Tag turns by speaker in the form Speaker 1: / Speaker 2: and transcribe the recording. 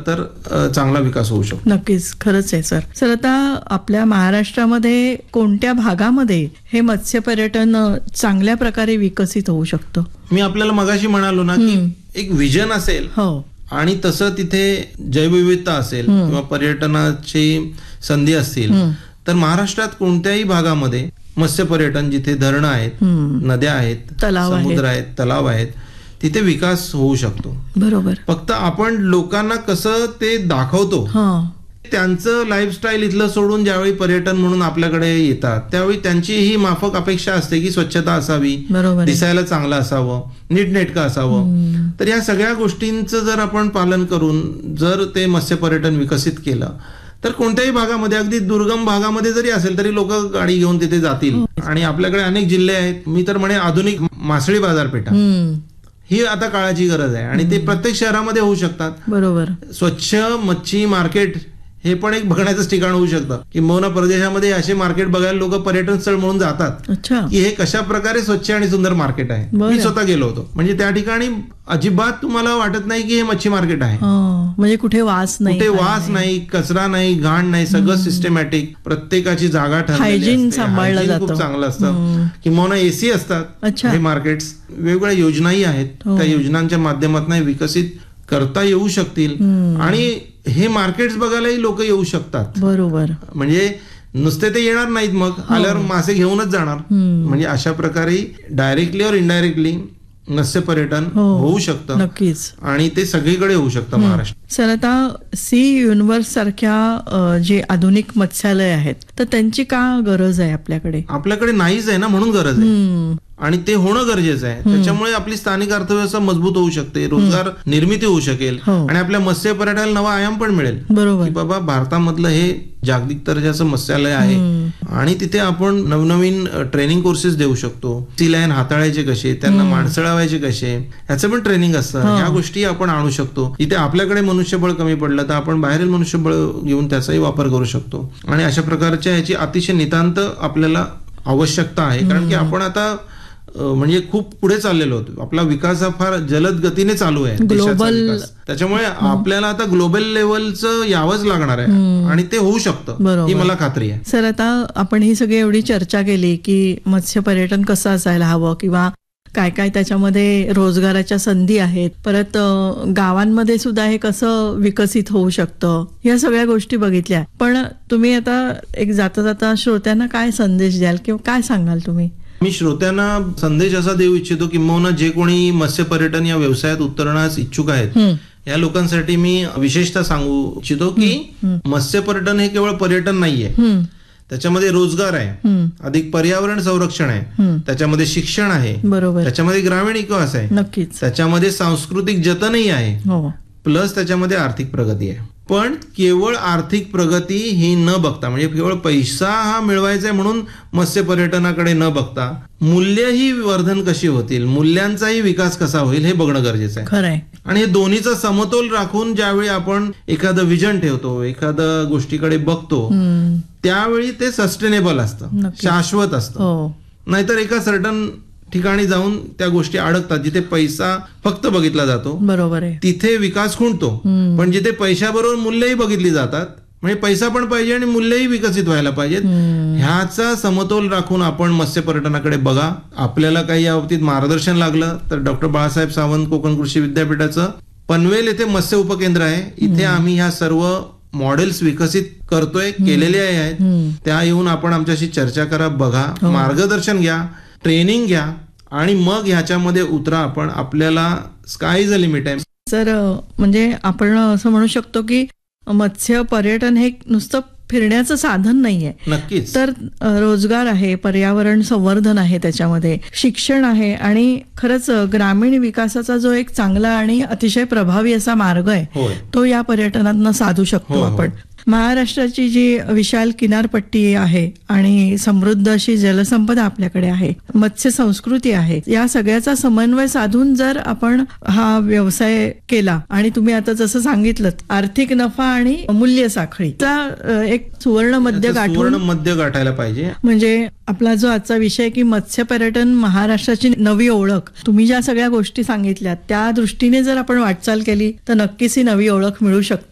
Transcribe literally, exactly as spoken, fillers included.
Speaker 1: तर चांगला विकास होऊ शकतो.
Speaker 2: नक्कीच, खरंच आहे सर. सर आता आपल्या महाराष्ट्रामध्ये कोणत्या भागामध्ये हे मत्स्य पर्यटन चांगल्या प्रकारे विकसित होऊ शकतं?
Speaker 1: मी आपल्याला मगाशी म्हणालो ना की एक विजन असेल आणि तसं तिथे जैवविविधता असेल किंवा पर्यटनाची संधी असतील तर महाराष्ट्रात कोणत्याही भागामध्ये मत्स्य पर्यटन, जिथे धरणं आहेत, नद्या आहेत, समुद्र आहेत, तलाव आहेत, तिथे विकास होऊ शकतो.
Speaker 2: बरोबर.
Speaker 1: फक्त आपण लोकांना कसं ते दाखवतो, त्यांचं लाईफस्टाईल इथलं सोडून ज्यावेळी पर्यटन म्हणून आपल्याकडे येतात त्यावेळी त्यांची ही माफक अपेक्षा असते की स्वच्छता असावी, दिसायला चांगलं असावं, नीटनेटकं असावं. तर या सगळ्या गोष्टींचं जर आपण पालन करून जर ते मत्स्य पर्यटन विकसित केलं तर कोणत्याही भागामध्ये, अगदी दुर्गम भागामध्ये जरी असेल तरी लोक गाडी घेऊन तिथे जातील. आणि आपल्याकडे अनेक जिल्हे आहेत, मी तर म्हणे आधुनिक मासळी बाजारपेठा ही आता काळाची गरज आहे आणि ते प्रत्येक शहरामध्ये होऊ शकतात.
Speaker 2: बरोबर.
Speaker 1: स्वच्छ मच्छी मार्केट हे पण एक बघण्याचं ठिकाण होऊ शकतं. किंबहुना प्रदेशामध्ये असे मार्केट बघायला लोक पर्यटन स्थळ म्हणून जातात की हे कशा प्रकारे स्वच्छ आणि सुंदर मार्केट आहे. मी स्वतः गेलो होतो. म्हणजे त्या ठिकाणी अजिबात तुम्हाला वाटत नाही की हे मच्छी मार्केट आहे.
Speaker 2: म्हणजे कुठे वास नाही,
Speaker 1: कुठे वास नाही, कचरा नाही, घाण नाही, सगळं सिस्टमॅटिक, प्रत्येकाची जागा ठरलेली,
Speaker 2: हायजीन सांभाळलं जातं,
Speaker 1: खूप चांगलं असतं. किंबहुना एसी असतात हे मार्केट्स. वेगवेगळ्या योजनाही आहेत, त्या योजनांच्या माध्यमातून विकसित करता येऊ शकतील आणि हे मार्केट्स बघायलाही लोक येऊ शकतात.
Speaker 2: बरोबर.
Speaker 1: म्हणजे नुसते ते येणार नाहीत, मग आल्यावर मासे घेऊनच जाणार. म्हणजे अशा प्रकारे डायरेक्टली और इनडायरेक्टली मत्स्य पर्यटन होऊ शकतं.
Speaker 2: नक्कीच.
Speaker 1: आणि ते सगळीकडे होऊ शकतं महाराष्ट्र.
Speaker 2: सर आता सी युनिव्हर्स सारख्या जे आधुनिक मत्स्यालय आहेत तर त्यांची का गरज आहे आपल्याकडे?
Speaker 1: आपल्याकडे नाहीच आहे ना, म्हणून गरज आहे आणि ते होणं गरजेचं आहे. त्याच्यामुळे आपली स्थानिक अर्थव्यवस्था मजबूत होऊ शकते, रोजगार निर्मिती होऊ शकेल आणि आपल्या मत्स्य पर्यटनाला नवा आयाम पण मिळेल.
Speaker 2: बरोबर.
Speaker 1: की बाबा भारतामधलं हे जागतिक दर्जाचं मत्स्यालय आहे आणि तिथे आपण नवनवीन ट्रेनिंग कोर्सेस देऊ शकतो. सी लायन हाताळायचे कसे, त्यांना माणसळावायचे कसे, याचं पण ट्रेनिंग असतं. या गोष्टी आपण आणू शकतो. इथे आपल्याकडे मनुष्यबळ कमी पडलं तर आपण बाहेरील मनुष्यबळ घेऊन त्याचाही वापर करू शकतो. आणि अशा प्रकारच्या याची अतिशय नितांत आपल्याला आवश्यकता आहे. कारण की आपण आता म्हणजे खूप पुढे चाललेलो होतो. आपला विकास हा फार जलद गतीने चालू आहे,
Speaker 2: ग्लोबल.
Speaker 1: त्याच्यामुळे आपल्याला आता ग्लोबल लेवलचं यावंच लागणार आहे आणि ते होऊ शकतं, ही मला खात्री आहे.
Speaker 2: सर आता आपण ही सगळी एवढी चर्चा केली की मत्स्य पर्यटन कसं असायला हवं किंवा काय काय त्याच्यामध्ये रोजगाराच्या संधी आहेत, परत गावांमध्ये सुद्धा हे कसं विकसित होऊ शकतं, या सगळ्या गोष्टी बघितल्या. पण तुम्ही आता एक जाता जाता श्रोत्यांना काय संदेश द्याल किंवा काय सांगाल तुम्ही?
Speaker 1: मी श्रोत्यांना संदेश असा देऊ इच्छितो की किंवा जे कोणी मत्स्य पर्यटन या व्यवसायात उतरण्यास इच्छुक आहेत या लोकांसाठी मी विशेषतः सांगू इच्छितो की मत्स्य पर्यटन हे केवळ पर्यटन नाहीये, त्याच्यामध्ये रोजगार आहे, अधिक पर्यावरण संरक्षण आहे, त्याच्यामध्ये शिक्षण आहे, त्याच्यामध्ये ग्रामीण विकास आहे,
Speaker 2: नक्कीच
Speaker 1: त्याच्यामध्ये सांस्कृतिक जतनही आहे, प्लस त्याच्यामध्ये आर्थिक प्रगती आहे. पण केवळ आर्थिक प्रगती ही न बघता, म्हणजे केवळ पैसा हा मिळवायचा आहे म्हणून मत्स्य पर्यटनाकडे न बघता मूल्यही वर्धन कशी होतील, मूल्यांचाही विकास कसा होईल हे बघणं गरजेचं आहे.
Speaker 2: खरंय.
Speaker 1: आणि हे दोन्हीचा समतोल राखून ज्यावेळी आपण एखादं विजन ठेवतो, एखादं गोष्टीकडे बघतो, त्यावेळी ते सस्टेनेबल असतं, शाश्वत असतं. नाहीतर एका सर्टन ठिकाणी जाऊन त्या गोष्टी अडकतात जिथे पैसा फक्त बघितला जातो.
Speaker 2: बरोबर आहे.
Speaker 1: तिथे विकास खुंटतो. पण जिथे पैशाबरोबर मूल्यही बघितली जातात, म्हणजे पैसा पण पाहिजे आणि मूल्यही विकसित व्हायला पाहिजेत, ह्याचा समतोल राखून आपण मत्स्य पर्यटनाकडे बघा. आपल्याला काही या बाबतीत मार्गदर्शन लागलं तर डॉक्टर बाळासाहेब सावंत कोकण कृषी विद्यापीठाचं पनवेल येथे मत्स्य उपकेंद्र आहे. इथे आम्ही ह्या सर्व मॉडेल्स विकसित करतोय, केलेले आहेत. त्या येऊन आपण आमच्याशी चर्चा करा, बघा, मार्गदर्शन घ्या, ट्रेनिंग घ्या आणि मग ह्याच्यामध्ये उतरा. आपण आपल्याला स्काय इज अ लिमिट आहे.
Speaker 2: सर म्हणजे आपण असं म्हणू शकतो की मत्स्य पर्यटन हे नुसतं फिरण्याचं साधन नाहीये.
Speaker 1: नक्कीच.
Speaker 2: तर रोजगार आहे, पर्यावरण संवर्धन आहे, त्याच्यामध्ये शिक्षण आहे आणि खरंच ग्रामीण विकासाचा जो एक चांगला आणि अतिशय प्रभावी असा मार्ग आहे तो या पर्यटनातनं साधू शकतो आपण. महाराष्ट्राची जी विशाल किनारपट्टी आहे आणि समृद्ध अशी जलसंपदा आपल्याकडे आहे, मत्स्य संस्कृती आहे, या सगळ्याचा समन्वय साधून जर आपण हा व्यवसाय केला आणि तुम्ही आता जसं सांगितलं आर्थिक नफा आणि मूल्य साखळीचा एक सुवर्ण मध्य गाठून
Speaker 1: मध्य गाठायला पाहिजे.
Speaker 2: म्हणजे आपला जो आजचा विषय की मत्स्य पर्यटन महाराष्ट्राची नवी ओळख, तुम्ही ज्या सगळ्या गोष्टी सांगितल्या त्या दृष्टीने जर आपण वाटचाल केली तर नक्कीच ही नवी ओळख मिळू शकते.